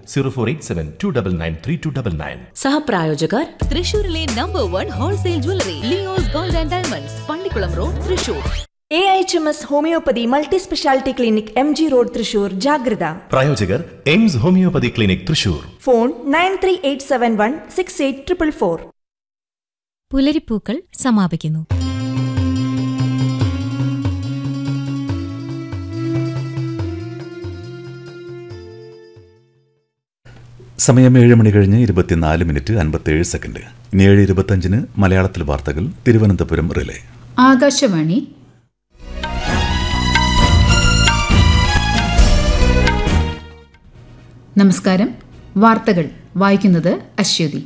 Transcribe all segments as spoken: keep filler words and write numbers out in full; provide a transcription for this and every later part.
Zero four eight seven to double nine three to double nine. സഹപ്രായോജകർ തൃശൂരിലെ number one wholesale jewellery Leo's gold and diamonds, Pallikkulam road, Thrissur. A H M S homeopathy multi speciality clinic M G road, Thrissur. ജാഗ്രത. പ്രായോജകർ AIIMS homeopathy clinic, Thrissur. Phone nine three eight seven one six eight triple four. പുലരിപ്പൂക്കൾ സമാപിക്കുന്നു. സമയം ഏഴ് മണി കഴിഞ്ഞ് ഇരുപത്തിനാല് minute അൻപത്തേഴ് second. ഇനി ഏഴ് ഇരുപത്തഞ്ചിന് മലയാളത്തിൽ വാർത്തകൾ, തിരുവനന്തപുരം റിലേ. ആകാശവാണി. നമസ്കാരം. വാർത്തകൾ വായിക്കുന്നത് അശ്വതി.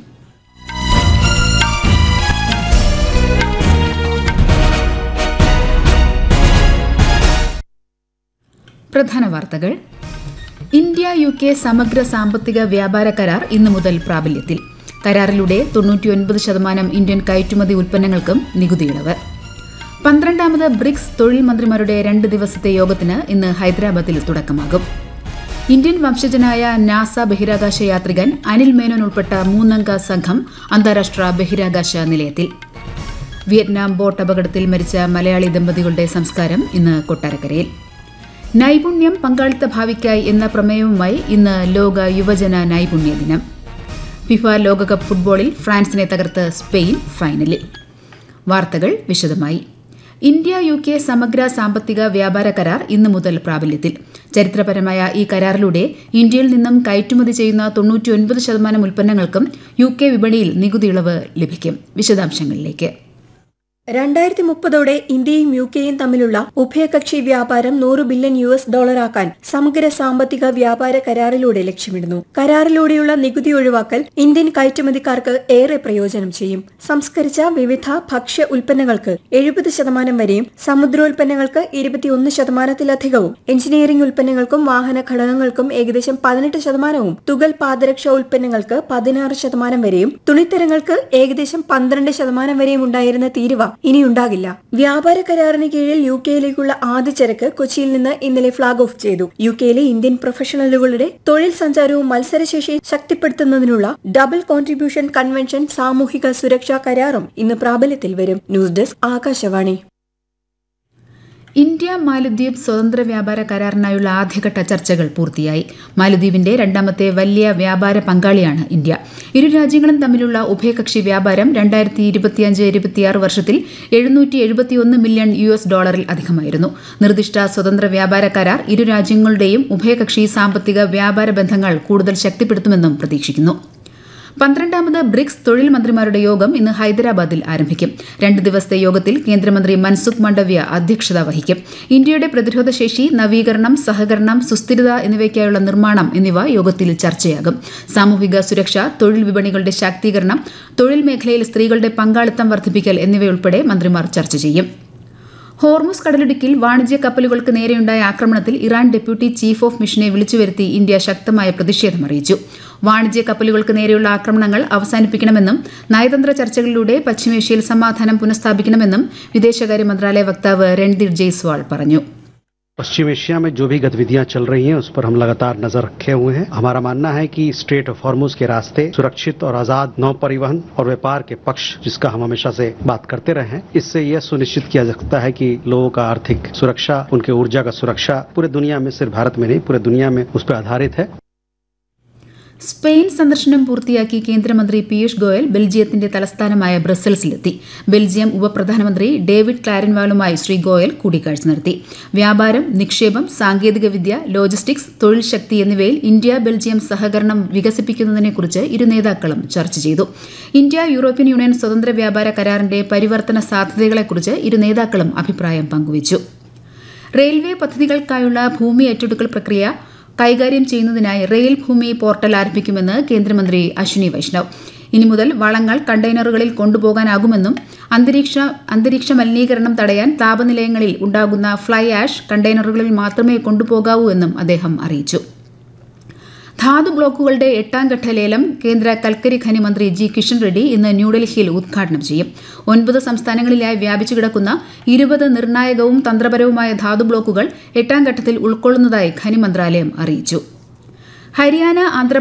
പ്രധാന വാർത്തകൾ. ഇന്ത്യ യു കെ സമഗ്ര സാമ്പത്തിക വ്യാപാര കരാർ ഇന്നു മുതൽ പ്രാബല്യത്തിൽ. കരാറിലൂടെ തൊണ്ണൂറ്റിയൊൻപത് ശതമാനം ഇന്ത്യൻ കയറ്റുമതി ഉൽപ്പന്നങ്ങൾക്കും നികുതി ഇളവ്. പന്ത്രണ്ടാമത് ബ്രിക്സ് തൊഴിൽ മന്ത്രിമാരുടെ രണ്ട് ദിവസത്തെ യോഗത്തിന് ഇന്ന് ഹൈദരാബാദിൽ തുടക്കമാകും. ഇന്ത്യൻ വംശജനായ നാസ ബഹിരാകാശ യാത്രികൻ അനിൽ മേനോൻ ഉൾപ്പെട്ട മൂന്നംഗ സംഘം അന്താരാഷ്ട്ര ബഹിരാകാശ നിലയത്തിൽ. വിയറ്റ്നാം ബോട്ട് അപകടത്തിൽ മരിച്ച മലയാളി ദമ്പതികളുടെ സംസ്കാരം ഇന്ന് കൊട്ടാരക്കരയിൽ. നൈപുണ്യം പങ്കാളിത്ത ഭാവിക്കായി എന്ന പ്രമേയവുമായി ഇന്ന് ലോക യുവജന നൈപുണ്യ ദിനം. ഫിഫ ലോകകപ്പ് ഫുട്ബോളിൽ ഫ്രാൻസിനെ തകർത്ത് സ്പെയിൻ ഫൈനലിൽ. വാർത്തകൾ വിശദമായി. ഇന്ത്യ യു കെ സമഗ്ര സാമ്പത്തിക വ്യാപാര കരാർ ഇന്നു മുതൽ പ്രാബല്യത്തിൽ. ചരിത്രപരമായ ഈ കരാറിലൂടെ ഇന്ത്യയിൽ നിന്നും കയറ്റുമതി ചെയ്യുന്ന തൊണ്ണൂറ്റിയൊൻപത് ശതമാനം ഉൽപ്പന്നങ്ങൾക്കും യു കെ വിപണിയിൽ നികുതി ഇളവ് ലഭിക്കും. വിശദാംശങ്ങളിലേക്ക്. രണ്ടായിരത്തി മുപ്പതോടെ ഇന്ത്യയും യു കെയും തമ്മിലുള്ള ഉഭയകക്ഷി വ്യാപാരം നൂറ് ബില്യൺ യു എസ് ഡോളറാക്കാൻ സമഗ്ര സാമ്പത്തിക വ്യാപാര കരാറിലൂടെ ലക്ഷ്യമിടുന്നു. കരാറിലൂടെയുള്ള നികുതി ഒഴിവാക്കൽ ഇന്ത്യൻ കയറ്റുമതിക്കാർക്ക് ഏറെ പ്രയോജനം ചെയ്യും. സംസ്കരിച്ച വിവിധ ഭക്ഷ്യ ഉൽപ്പന്നങ്ങൾക്ക് എഴുപത് ശതമാനം വരെയും സമുദ്രോൽപ്പന്നങ്ങൾക്ക് ഇരുപത്തിയൊന്ന് ശതമാനത്തിലധികവും എഞ്ചിനീയറിംഗ് ഉൽപ്പന്നങ്ങൾക്കും വാഹന ഘടകങ്ങൾക്കും ഏകദേശം പതിനെട്ട് ശതമാനവും തുകൽ പാദരക്ഷ ഉൽപ്പന്നങ്ങൾക്ക് പതിനാറ് ശതമാനം വരെയും തുണിത്തരങ്ങൾക്ക് ഏകദേശം പന്ത്രണ്ട് ശതമാനം വരെയും ഉണ്ടായിരുന്ന തീരുവ ഇനിയുണ്ടാകില്ല. വ്യാപാര കരാറിന് കീഴിൽ യു കെയിലേക്കുള്ള ആദ്യ ചരക്ക് കൊച്ചിയിൽ നിന്ന് ഇന്നലെ ഫ്ളാഗ് ഓഫ് ചെയ്തു. യു കെയിലെ ഇന്ത്യൻ പ്രൊഫഷണലുകളുടെ തൊഴിൽ സഞ്ചാരവും മത്സരശേഷി ശക്തിപ്പെടുത്തുന്നതിനുള്ള ഡബിൾ കോൺട്രിബ്യൂഷൻ കൺവെൻഷൻ സാമൂഹിക സുരക്ഷാ കരാറും ഇന്ന് പ്രാബല്യത്തിൽ വരും. News desk Akashvani. ഇന്ത്യ മാലദ്വീപ് സ്വതന്ത്ര വ്യാപാര കരാറിനായുള്ള ആദ്യഘട്ട ചർച്ചകൾ പൂർത്തിയായി. മാലദ്വീപിന്റെ രണ്ടാമത്തെ വലിയ വ്യാപാര പങ്കാളിയാണ് ഇന്ത്യ. ഇരു രാജ്യങ്ങളും തമ്മിലുള്ള ഉഭയകക്ഷി വ്യാപാരം രണ്ടായിരത്തി ഇരുപത്തിയഞ്ച് ഇരുപത്തിയാറ് വർഷത്തിൽ എഴുന്നൂറ്റി എഴുപത്തിയൊന്ന് മില്യൺ യു എസ് ഡോളറിൽ അധികമായിരുന്നു. നിർദ്ദിഷ്ട സ്വതന്ത്ര വ്യാപാര കരാർ ഇരു രാജ്യങ്ങളുടെയും ഉഭയകക്ഷി സാമ്പത്തിക വ്യാപാര ബന്ധങ്ങൾ കൂടുതൽ ശക്തിപ്പെടുത്തുമെന്നും പ്രതീക്ഷിക്കുന്നു. പന്ത്രണ്ടാമത് ബ്രിക്സ് തൊഴിൽ മന്ത്രിമാരുടെ യോഗം ഇന്ന് ഹൈദരാബാദിൽ ആരംഭിക്കും. രണ്ട് ദിവസത്തെ യോഗത്തിൽ കേന്ദ്രമന്ത്രി മൻസുഖ് മാണ്ഡവ്യ അധ്യക്ഷത വഹിക്കും. ഇന്ത്യയുടെ പ്രതിരോധശേഷി, നവീകരണം, സഹകരണം, സുസ്ഥിരത എന്നിവയ്ക്കായുള്ള നിർമ്മാണം എന്നിവ യോഗത്തിൽ ചർച്ചയാകും. സാമൂഹിക സുരക്ഷ, തൊഴിൽ വിപണികളുടെ ശാക്തീകരണം, തൊഴിൽ മേഖലയിൽ സ്ത്രീകളുടെ പങ്കാളിത്തം വർദ്ധിപ്പിക്കൽ എന്നിവയുൾപ്പെടെ മന്ത്രിമാർ ചർച്ച ചെയ്യും. ഹോർമുസ് കടലിടുക്കിൽ വാണിജ്യ കപ്പലുകൾക്ക് നേരെയുണ്ടായ ആക്രമണത്തിൽ ഇറാൻ ഡെപ്യൂട്ടി ചീഫ് ഓഫ് മിഷനെ വിളിച്ചുവരുത്തി ഇന്ത്യ ശക്തമായ പ്രതിഷേധം അറിയിച്ചു. വാണിജ്യ കപ്പലുകൾക്ക് നേരെയുള്ള ആക്രമണങ്ങൾ അവസാനിപ്പിക്കണമെന്നും നയതന്ത്ര ചർച്ചകളിലൂടെ പശ്ചിമേഷ്യയിൽ സമാധാനം പുനഃസ്ഥാപിക്കണമെന്നും വിദേശകാര്യ മന്ത്രാലയ വക്താവ് രൺദീപ് ജയ്സ്വാൾ പറഞ്ഞു. पश्चिम एशिया में जो भी गतिविधियां चल रही हैं उस पर हम लगातार नजर रखे हुए हैं. हमारा मानना है कि स्ट्रेट ऑफ हॉर्मुज के रास्ते सुरक्षित और आजाद नौ परिवहन और व्यापार के पक्ष, जिसका हम हमेशा से बात करते रहे हैं, इससे यह सुनिश्चित किया जा सकता है कि लोगों का आर्थिक सुरक्षा, उनके ऊर्जा का सुरक्षा पूरे दुनिया में, सिर्फ भारत में नहीं पूरे दुनिया में उस पर आधारित है. സ്പെയിൻ സന്ദർശനം പൂർത്തിയാക്കി കേന്ദ്രമന്ത്രി പീയൂഷ് ഗോയൽ ബെൽജിയത്തിന്റെ തലസ്ഥാനമായ ബ്രസൽസിലെത്തി. ബെൽജിയം ഉപപ്രധാനമന്ത്രി ഡേവിഡ് ക്ലാരൻവാളുമായി ശ്രീ ഗോയൽ കൂടിക്കാഴ്ച നടത്തി. വ്യാപാരം, നിക്ഷേപം, സാങ്കേതികവിദ്യ, ലോജിസ്റ്റിക്സ്, തൊഴിൽ ശക്തി എന്നിവയിൽ ഇന്ത്യ ബെൽജിയം സഹകരണം വികസിപ്പിക്കുന്നതിനെക്കുറിച്ച് ഇരു നേതാക്കളും ചർച്ച ചെയ്തു. ഇന്ത്യ യൂറോപ്യൻ യൂണിയൻ സ്വതന്ത്ര വ്യാപാര കരാറിന്റെ പരിവർത്തന സാധ്യതകളെക്കുറിച്ച് ഇരു നേതാക്കളും അഭിപ്രായം പങ്കുവച്ചു. റെയിൽവേ പദ്ധതികൾക്കായുള്ള ഭൂമി ഏറ്റെടുക്കൽ പ്രക്രിയ കൈകാര്യം ചെയ്യുന്നതിനായി റെയിൽ ഭൂമി പോർട്ടൽ ആരംഭിക്കുമെന്ന് കേന്ദ്രമന്ത്രി അശ്വിനി വൈഷ്ണവ്. ഇനി മുതൽ വളങ്ങൾ കണ്ടെയ്നറുകളിൽ കൊണ്ടുപോകാനാകുമെന്നും അന്തരീക്ഷ അന്തരീക്ഷ മലിനീകരണം തടയാൻ താപനിലയങ്ങളിൽ ഉണ്ടാകുന്ന ഫ്ലൈ ആഷ് കണ്ടെയ്നറുകളിൽ മാത്രമേ കൊണ്ടുപോകാവൂ എന്നും അദ്ദേഹം അറിയിച്ചു. ധാതു ബ്ലോക്കുകളുടെ എട്ടാം ഘട്ട ലേലം കേന്ദ്ര കൽക്കരി ഖനി മന്ത്രി ജി കിഷൻ റെഡ്ഡി ഇന്ന് ന്യൂഡൽഹിയിൽ ഉദ്ഘാടനം ചെയ്യും. ഒൻപത് സംസ്ഥാനങ്ങളിലായി വ്യാപിച്ചു കിടക്കുന്ന ഇരുപത് നിർണായകവും തന്ത്രപരവുമായ ധാതു ബ്ലോക്കുകൾ എട്ടാം ഘട്ടത്തിൽ ഉൾക്കൊള്ളുന്നതായി ഖനി മന്ത്രാലയം അറിയിച്ചു. ഹരിയാന, ആന്ധ്ര